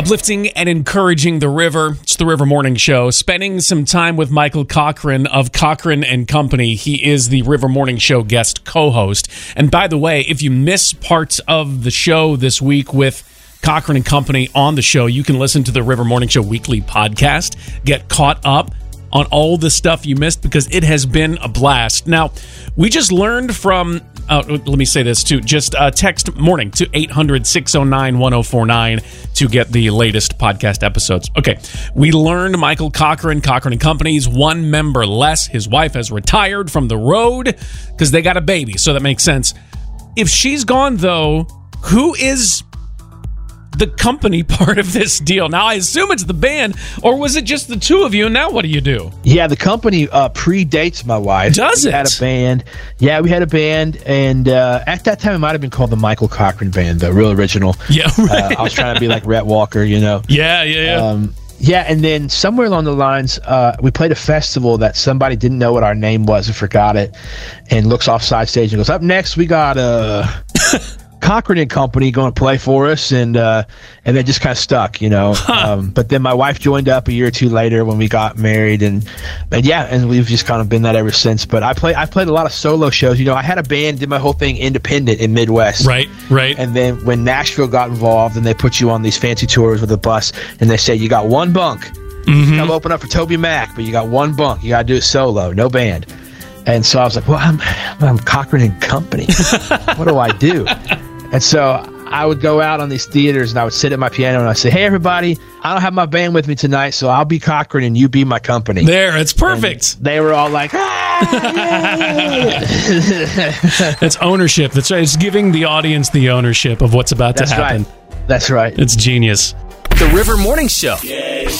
Uplifting and encouraging the river. It's the River Morning Show. Spending some time with Michael Cochran of Cochran and Company. He is the River Morning Show guest co-host. And by the way, if you miss parts of the show this week with Cochran and Company on the show, you can listen to the River Morning Show weekly podcast. Get caught up on all the stuff you missed because it has been a blast. Now, we just learned from, let me say this too, just text morning to 800-609-1049 to get the latest podcast episodes. Okay, we learned Michael Cochran and Company's one member less. His wife has retired from the road because they got a baby, so that makes sense. If she's gone, though, who is the company part of this deal? Now, I assume it's the band, or was it just the two of you, and now what do you do? Yeah, the company predates my wife. Does it? We had a band. Yeah, we had a band, and at that time, it might have been called the Michael Cochran Band, the real original. Yeah, right. I was trying to be like Rhett Walker, you know? Yeah. Yeah, and then somewhere along the lines, we played a festival that somebody didn't know what our name was and forgot it, and looks off side stage and goes, up next, we got Cochran and Company going to play for us, and they just kind of stuck, you know. But then my wife joined up a year or two later when we got married, and we've just kind of been that ever since. But I played a lot of solo shows. You know, I had a band, did my whole thing independent in Midwest. Right. And then when Nashville got involved, and they put you on these fancy tours with a bus, and they say you got one bunk. Mm-hmm. Come open up for Toby Mac, but you got one bunk. You got to do it solo, no band. And so I was like, well, I'm Cochran and Company. What do I do? And so I would go out on these theaters and I would sit at my piano and I'd say, hey, everybody, I don't have my band with me tonight, so I'll be Cochran and you be my company. There, it's perfect. And they were all like, That's ownership. That's right. It's giving the audience the ownership of what's about to happen. That's right. It's genius. The River Morning Show.